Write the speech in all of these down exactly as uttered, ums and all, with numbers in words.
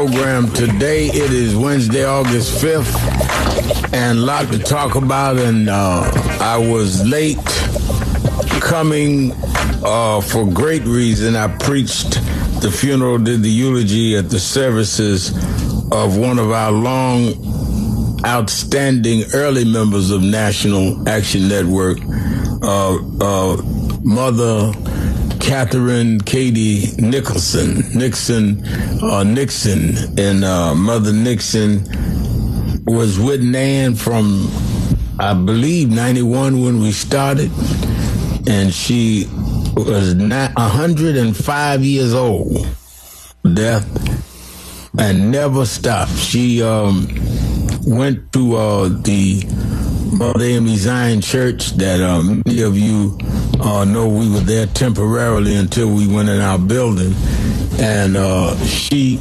Program today. It is Wednesday, August fifth, and a lot to talk about. And uh, I was late coming uh, for great reason. I preached the funeral, did the eulogy at the services of one of our long, outstanding early members of National Action Network, uh, uh, Mother Catherine Katie Nicholson, Nixon, uh, Nixon, and uh, Mother Nixon was with Nan from, I believe, ninety-one when we started, and she was one hundred five years old, death, and never stopped. She um, went to uh, the Mother Amy Zion Church that uh, many of you uh, know. We were there temporarily until we went in our building, and uh, she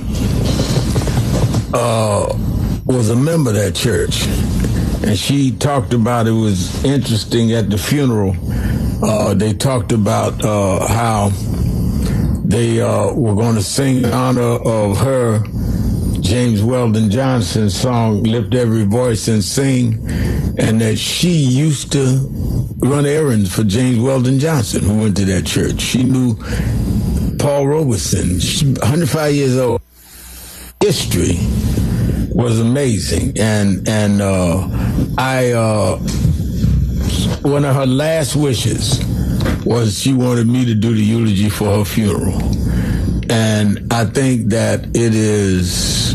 uh, was a member of that church, and she talked about, it was interesting at the funeral, uh, they talked about uh, how they uh, were going to sing in honor of her James Weldon Johnson's song, Lift Every Voice and Sing, and that she used to run errands for James Weldon Johnson, who went to that church. She knew Paul Robeson. She's one hundred five years old. History was amazing. And and uh, I, uh, one of her last wishes was she wanted me to do the eulogy for her funeral. And I think that it is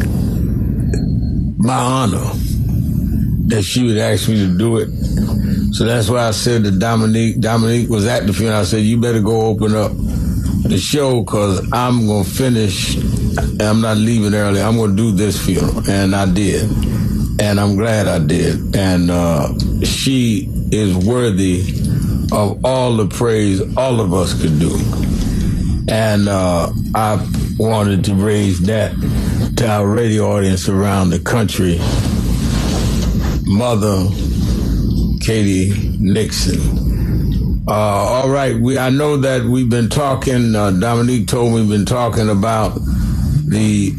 my honor that she would ask me to do it. So that's why I said to Dominique, Dominique was at the funeral, I said, you better go open up the show because I'm going to finish. I'm not leaving early. I'm going to do this funeral. And I did. And I'm glad I did. And uh, she is worthy of all the praise all of us could do. And uh, I wanted to raise that to our radio audience around the country. Mother Katie Nixon. Uh, all right, we, I know that we've been talking, uh, Dominique told me we've been talking about the,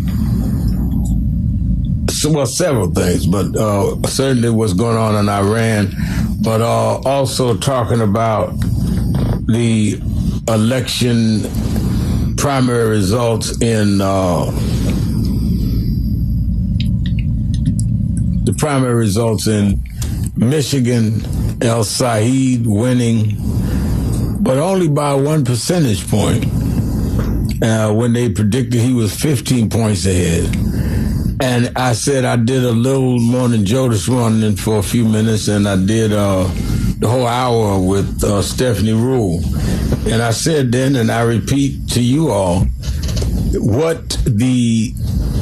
well, several things, but uh, certainly what's going on in Iran, but uh, also talking about the election primary results in uh, the primary results in Michigan, El Said winning, but only by one percentage point uh, when they predicted he was fifteen points ahead. And I said I did a little Morning Joe this morning for a few minutes, and I did uh, the whole hour with uh, Stephanie Rule. And I said then, and I repeat to you all, what the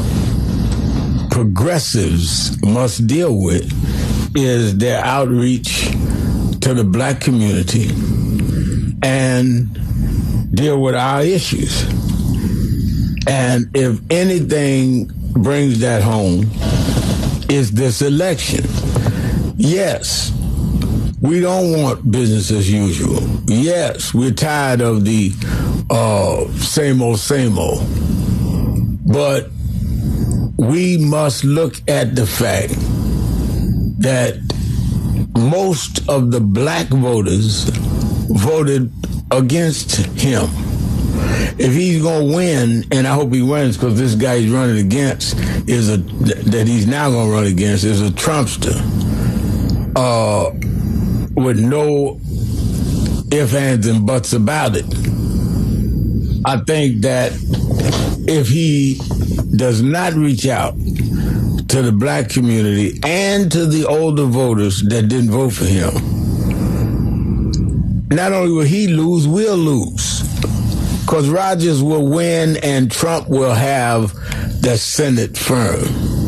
progressives must deal with is their outreach to the black community and deal with our issues. And if anything brings that home, is this election. Yes, we don't want business as usual. Yes, we're tired of the uh, same old, same old. But we must look at the fact that most of the black voters voted against him. If he's going to win, and I hope he wins because this guy he's running against is a, that he's now going to run against is a Trumpster. Uh, with no ifs, ands, and buts about it. I think that if he does not reach out to the black community and to the older voters that didn't vote for him, not only will he lose, we'll lose. Because Rogers will win and Trump will have the Senate firm.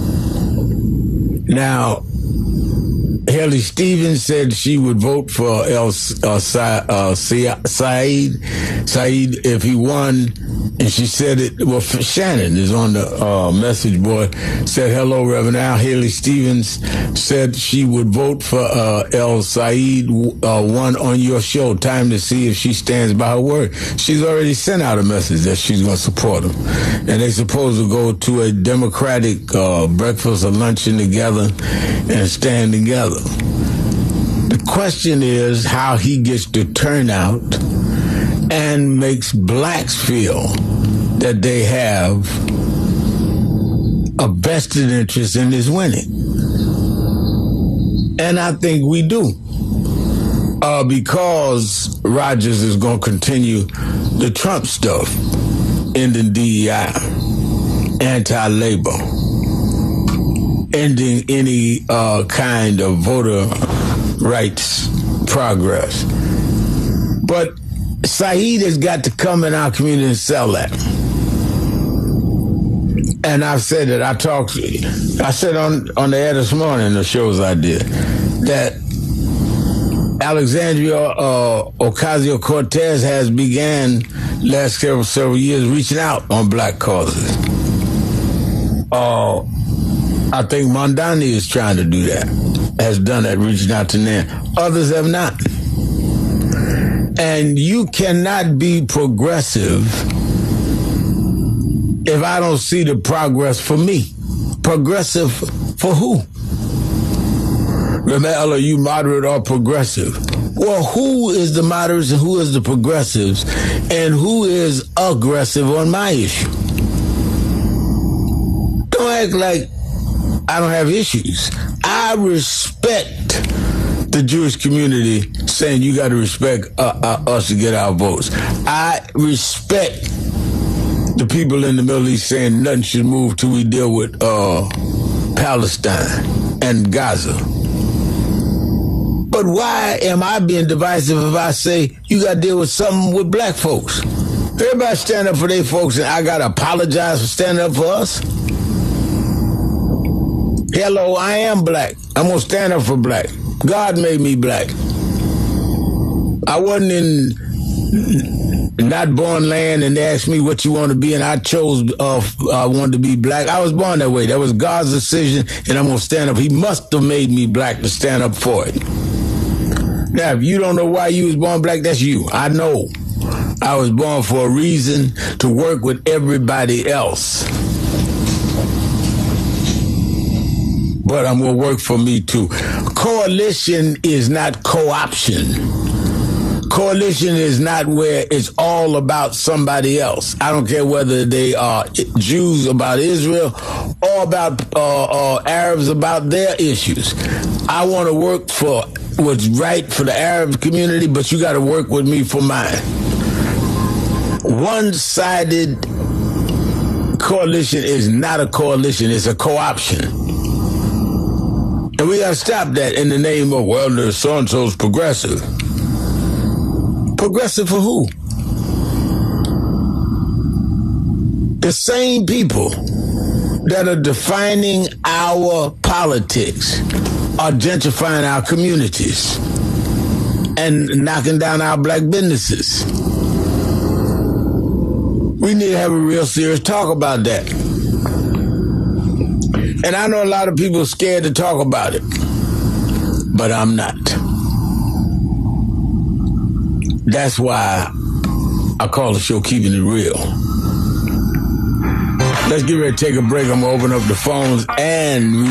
Now, Haley Stevens said she would vote for El uh, Sa- uh, Said. Said, if he won, And she said it, well, Shannon is on the uh, message board, said, hello, Reverend Al. Haley Stevens said she would vote for uh, El Said, uh, one on your show. Time to see if she stands by her word. She's already sent out a message that she's going to support him. And they supposed to go to a Democratic uh, breakfast or luncheon together and stand together. The question is how he gets the turnout and makes blacks feel that they have a vested interest in his winning. And I think we do. Uh, because Rogers is going to continue the Trump stuff, ending D E I, anti-labor, ending any uh, kind of voter rights progress. But Said has got to come in our community and sell that. And I've said that I talked, I said on, on the air this morning, the shows I did, that Alexandria uh, Ocasio-Cortez has began last several, several years reaching out on black causes. Uh, I think Mondani is trying to do that, has done that, reaching out to them. Others have not. And you cannot be progressive if I don't see the progress for me. Progressive for who? Remember, are you moderate or progressive? Well, who is the moderates and who is the progressives? And who is aggressive on my issue? Don't act like I don't have issues. I respect the Jewish community saying you got to respect uh, uh, us to get our votes. I respect the people in the Middle East saying nothing should move till we deal with uh, Palestine and Gaza. But why am I being divisive if I say you got to deal with something with black folks? Everybody stand up for their folks and I got to apologize for standing up for us? Hello, I am black. I'm going to stand up for black. God made me black. I wasn't in not born land and they asked me what you want to be and I chose uh, I wanted to be black. I was born that way. That was God's decision and I'm going to stand up. He must have made me black to stand up for it. Now, if you don't know why you was born black, that's you. I know. I was born for a reason, to work with everybody else. But I'm going to work for me too. Coalition is not co-option. Coalition is not where it's all about somebody else. I don't care whether they are Jews about Israel or about uh, uh, Arabs about their issues. I want to work for what's right for the Arab community, but you got to work with me for mine. One-sided coalition is not a coalition. It's a co-option. And we got to stop that in the name of, well, there's so-and-so's progressive. Progressive for who? The same people that are defining our politics are gentrifying our communities and knocking down our black businesses. We need to have a real serious talk about that. And I know a lot of people are scared to talk about it, but I'm not. That's why I call the show Keeping It Real. Let's get ready to take a break. I'm going to open up the phones and